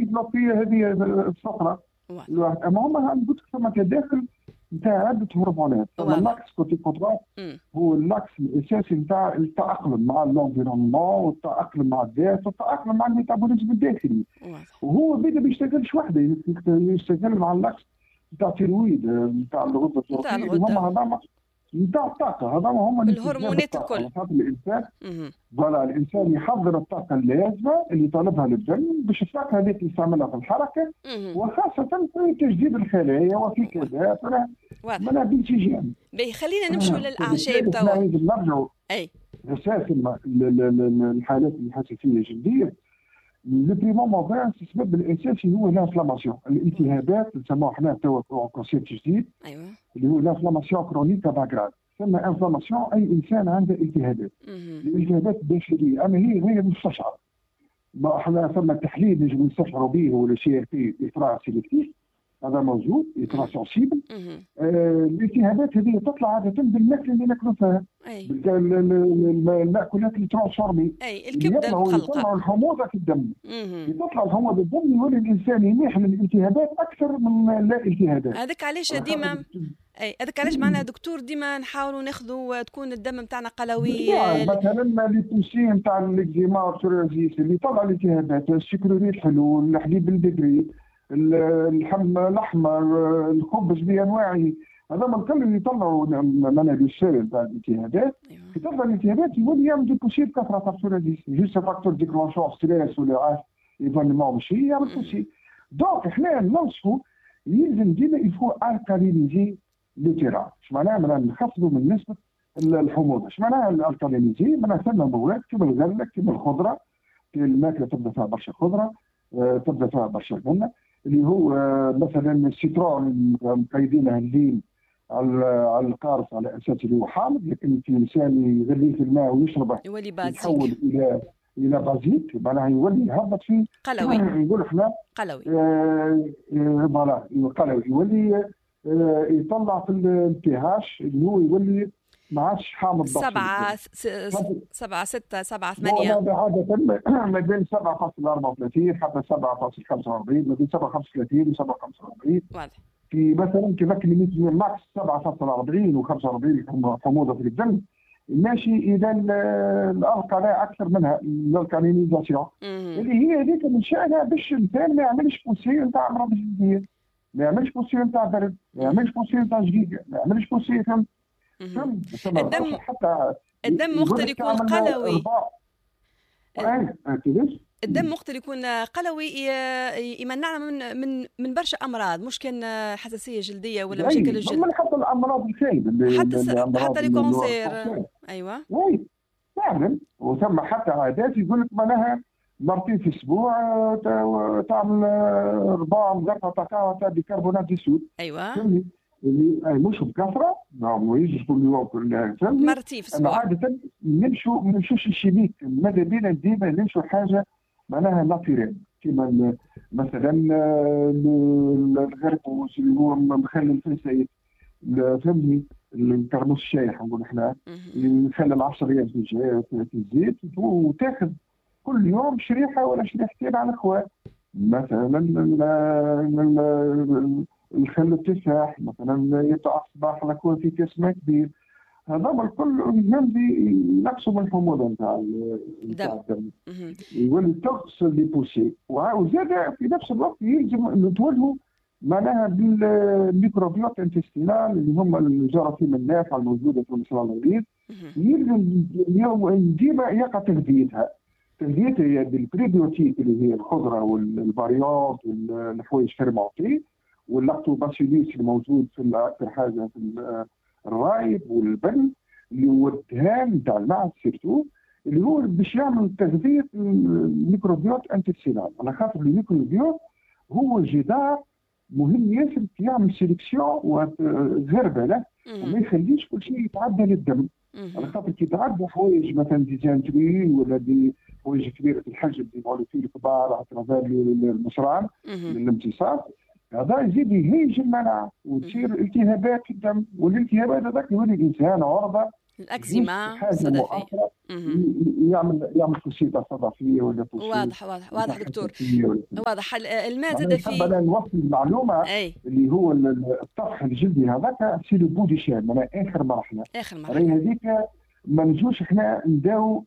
ديفلوبي هذه الفقره الواحد. اما هما قلت لك ثم تداخل نتاع عده هرمونات. ثم اللاكس كوتي كونترول هو اللاكس الاساسي نتاع التاقلم مع الانفيرونمون والتاقلم مع الذات والتاقلم مع الميتابوليزم الداخلي. وهو بدا ما يشتغلش وحده، يشتغل مع اللاكس نتاع التيرويد نتاع الغده الدرقيه اللي هما هذا نتاع الطاقه. هذا هما الهرمونات الكل. الانسان فوالا الانسان يحضر الطاقه اللازمه اللي طالبها الدم باش الطاقه هذيك يستعملها في الحركه وخاصه في تجديد الخلايا وفي كذا منها بانسجام. خلينا نمشوا للاعشاب توا. نرجعوا اساس الحالات الحساسيه الجلديه. البريمون موضوع السبب الاساسي هو الانفلاماسيون، الالتهابات اللي نسموها احنا توا كونسيبت جديد اللي هو الانفلاماسيون كرونيك باغراف. ثم انفلاماسيون اي انسان عنده التهابات، الالتهابات الداخليه اما هي غير مستشعره. ما احنا ثم تحليل نجم نستشعروا به هو السي ار بي افراز سيلكتيف، هذا موجود افراز سنسيبل. الالتهابات هذه تطلع عاده بالماكله اللي ناكلوا فيها، المأكولات اللي ترانسفورمي الكبده المخلقه، يطلعوا الحموضه في الدم. يطلع الحموضه في الدم يولي الانسان يميح من الالتهابات اكثر من لا التهابات. هذاك علاش ديما هذاك علاش معنا دكتور ديما نحاولوا ناخذوا تكون الدم نتاعنا قلوي. مثلا لي بوسي نتاع الاكزيما والسوريازيس اللي طلع الالتهابات، السكروري الحلو، الحليب البقري، اللحم الاحمر، الخبز بانواعه، هذا ما الكل اللي يطلعوا منابع السائل نتاع الالتهابات. يطلع الالتهابات يولي يعمل دي بوسي بكثره تاع السوريازيس، جوست فاكتور ديكلونشون ستريس ولا عارف ايفونمون ماشي يعمل بوسي. دونك احنا نوصفوا يلزم ديما يفو الكالينيزي لو تيران. اش معناها نخفضوا من نسبه الحموضه. اش معناها الالكالينيزي؟ معناها ثم مواد كيما الغله كيما الخضره، الماكله تبدا فيها برشا خضره، تبدا فيها برشا غله، اللي هو مثلا السيترون مقيدينه الليل على القارص على اساس اللي هو حامض، لكن في الانسان يغليه في الماء ويشربه يولي بازيك، يتحول الى بازيك، معناها يولي يهبط فيه قلوي. نقول احنا قلوي فوالا قلوي، يولي يطلع في البي هاش اللي هو يولي ما عادش حامض 7 6 7 8 هذا عادة ما بين 7.34 حتى 7.45 ما بين 7.35 و 7.45 واضح. في مثلا كذاك الليميت ماكس 7.40 و 45 حموضة في الدم ماشي إذا الألقى اكثر منها الكالينيزاسيون اللي هي هذيك من شأنها باش الانسان ما يعملش بوسي نتاع امراض جلديه، ما يعملش بوسي نتاع برد، ما يعملش بوسي نتاع جديد، ما يعملش بوسي الدم مختل يكون قلوي. الدم مختل يكون قلوي يمنعنا من برشا امراض، مش كان حساسيه جلديه ولا مشاكل الجلد، حتى الامراض الخايبه حتى الكونسير. ايوه وي فعلا. وثم حتى عادات يقول لك معناها مرتين في الاسبوع تعمل 4 مقطع تاع بيكربونات السود. ايوه اللي مش بكثره، ما يجيش كل يوم كل مرتين في الاسبوع. عاده ما نمشوش الشيميك، ماذا بينا ديما نمشوا حاجه معناها ناتوريل كيما مثلا الغربوس اللي هو مخلل فلسفي، فهمني الكرموس الشايح نقول احنا نخلل 10 ريال في الزيت وتاخذ كل يوم شريحه ولا شريحتين على الاخوات. مثلا الخل التفاح مثلا يطلع صباح لكون في كاس ماء كبير، هذا الكل مهم ينقصوا من الحموضه نتاع الدم، يولي تغسل لي بوسي. وزاد في نفس الوقت يلزم نتولهوا معناها بالميكروبيوت انتستينال اللي هم الجراثيم النافعه الموجوده في المصران الغليظ، يلزم اليوم ديما يقع تغذيتها هي بالبريبيوتيك اللي هي الخضره والفاريانت والحوايج فيرمونتي واللاكتوباسيليس الموجود في اكثر حاجه في الرايب والبن اللي هو الدهان نتاع المعز سيرتو اللي هو باش يعمل تغذيه الميكروبيوت انتستينال. على خاطر الميكروبيوت هو جدار مهم ياسر يعمل سيليكسيون وغربه له وما يخليش كل شيء يتعدى للدم. على خاطر كي يتعدى حوايج مثلا ديزانتري ولا دي حوايج كبيره الحجم دي مولوتيل كبار على ترافير المصران للامتصاص، هذا يزيد يهيج المناعه وتصير التهابات في الدم، والالتهابات هذاك يولي الانسان عرضه الأكزيما الصدفية، يعمل فوسيطة صدفية ولا فوسيطة. واضح دكتور، واضح. الماء زاد فيه. أنا نوصل المعلومة اللي هو الطفح الجلدي هذاك سي لو بوديشان، معناها آخر مرحلة. راهي هذيك ما نجوش احنا نداو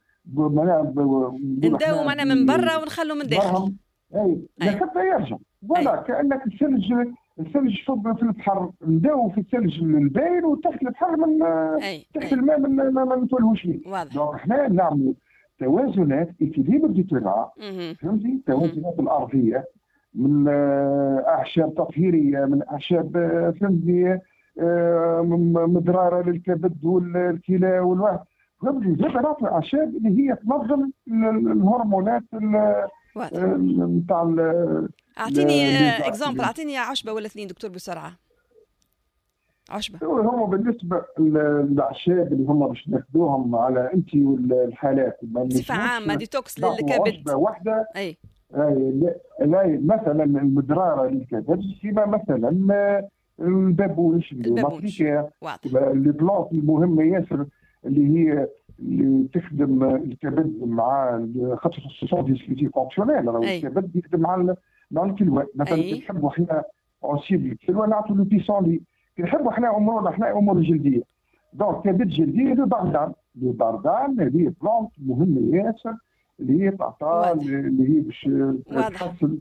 معناها من برا ونخلوا من داخل. لحتى يرجع ولا كأنك الثلج يصب في البحر، نداو في الثلج الباين وتحت البحر من تحت الماء ما نتولهوش فيه. دونك احنا نعملوا توازنات اكيليبر دي تيرا، فهمتي؟ توازنات الارضيه من اعشاب تطهيريه، من اعشاب فهمتي مضراره للكبد والكلى والوعي، فهمتي؟ زاد نعطي اعشاب اللي هي تنظم الهرمونات نتاع. اعطيني اكزامبل، اعطيني عشبه ولا اثنين دكتور بسرعه. عشبه هم بالنسبه للاعشاب اللي هم باش ناخذوهم على انت والحالات بصفه عامه ديتوكس للكبد. عشبه واحده لا مثلا المدراره للكبد، كما مثلا البابونش، المافريكير، لي بلانت المهمه ياسر اللي تخدم الكبد مع خاطر خصوصا دي فونكسيونيل. الكبد يخدم مع الكلوة. مثلا نحبوا احنا اونسيبل الكلوة نعطوا لو بيسونلي، نحبوا احنا امورنا احنا امور الجلديه. دونك كبد جلديه لو باردان هذه بلانت مهمه ياسر اللي هي تعطى اللي هي باش تحسن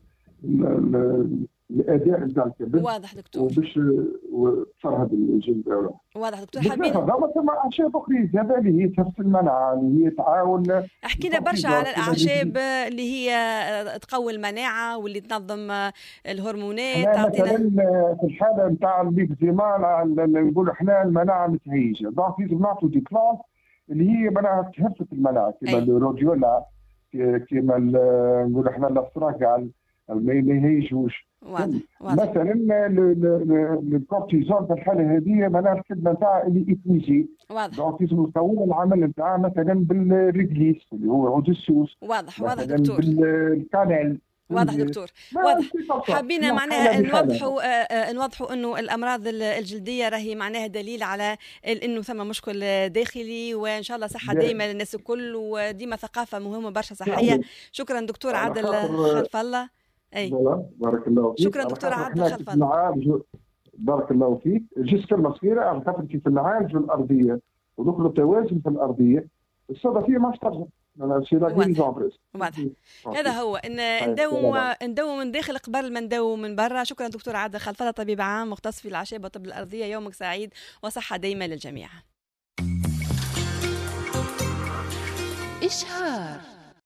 الاداء نتاع الكبد. واضح دكتور. وباش تفرهد الجلد. واضح دكتور. حابين ثم اعشاب اخرى زاده اللي هي تحسن المناعه، اللي هي تعاون. حكينا برشا على الاعشاب اللي هي تقوي المناعه واللي تنظم الهرمونات. مثلا في الحاله نتاع الاكزيما نقولوا احنا المناعه متهيجه، دونك لازم نعطوا دي بلانت اللي هي مناعه تهفت المناعه، كما الروديولا، كما نقولوا احنا الاستراكال ما يهيجوش. مثلا الكورتيزون في الحاله هذه معناها الخدمه نتاعها اللي ايكويزي. دونك لازم نطولوا العمل نتاعها مثلا بالريجليس اللي هو عود السوس. واضح دكتور. بالكانال. واضح دكتور. واضح. حابين معناها نوضحوا انه الامراض الجلديه راهي معناها دليل على انه ثم مشكل داخلي، وان شاء الله صحه دائما للناس الكل، وديما ثقافه مهمه برشا صحيه. شكرا دكتور عادل خلف الله. بارك الله فيك. شكرا دكتور عادل خلف الله. بارك الله فيك. جست كلمه صغيره على خاطر كيف نعالج الارضيه ودخل التوازن في الارضيه الصدفيه ما ترجع. واضح. هذا هو نداوم من داخل قبل ما نداوم من برا. شكرا دكتور عادل خلف الله، طبيب عام مختص في الاعشاب والطب الارضيه. يومك سعيد وصحه دايما للجميع. إشهار.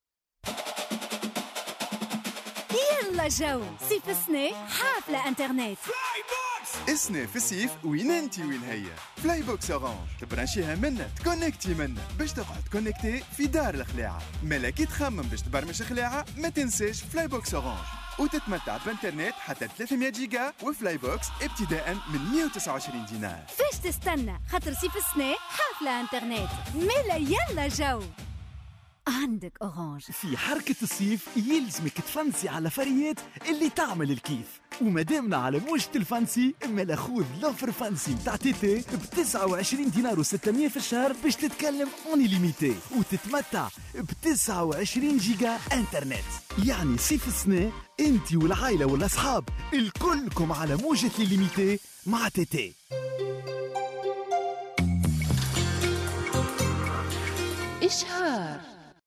يلا جو صيف السنة حافلة انترنت. اسنا في الصيف وين انتي وين هي. فلاي بوكس اورانج تبرانشيها منا تكونكتي منا باش تقعد كونكتي في دار الخلاعه. ملاكي تخمم باش تبرمج الخلاعه ما تنساش فلاي بوكس اورانج وتتمتع بانترنت حتى 300 جيجا وفلاي بوكس ابتداء من 129 دينار. فاش تستنى؟ خاطر صيف السنة حافلة انترنت. ملا يلا جو عندك أورانج. في حركة الصيف يلزمك تفنسي على فريات اللي تعمل الكيف، ومادامنا على موجة الفانسي اما خذ لوفر فانسي متاع تيتي ب 29 دينار و600 في الشهر باش تتكلم اوني ليميتي وتتمتع ب 29 جيجا انترنت. يعني صيف السنة انتي والعائلة والاصحاب الكلكم على موجة ليميتي مع تيتي. إشهار.